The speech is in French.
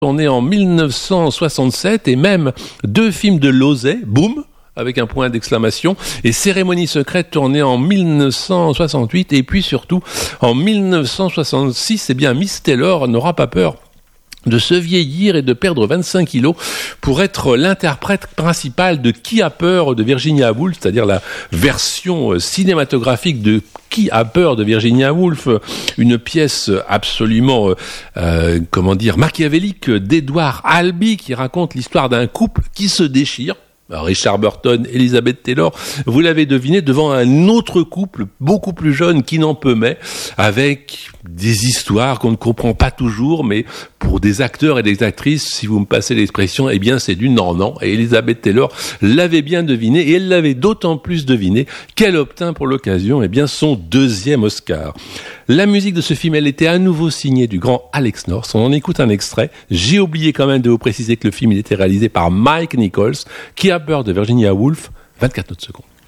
tourné en 1967 et même 2 films de Losey, Boom, avec un point d'exclamation, et Cérémonie secrète tournée en 1968 et puis surtout en 1966, eh bien Miss Taylor n'aura pas peur de se vieillir et de perdre 25 kilos pour être l'interprète principal de Qui a peur de Virginia Woolf, c'est-à-dire la version cinématographique de Qui a peur de Virginia Woolf, une pièce absolument, machiavélique d'Edward Albee qui raconte l'histoire d'un couple qui se déchire. Richard Burton, Elizabeth Taylor, vous l'avez deviné, devant un autre couple beaucoup plus jeune qui n'en peut mais, avec des histoires qu'on ne comprend pas toujours, mais pour des acteurs et des actrices, si vous me passez l'expression, eh bien c'est du non-non. Et Elizabeth Taylor l'avait bien deviné, et elle l'avait d'autant plus deviné qu'elle obtint pour l'occasion, eh bien son 2e Oscar. La musique de ce film, elle était à nouveau signée du grand Alex North. On en écoute un extrait. J'ai oublié quand même de vous préciser que le film il était réalisé par Mike Nichols. Qui a peur de Virginia Woolf, 24 secondes.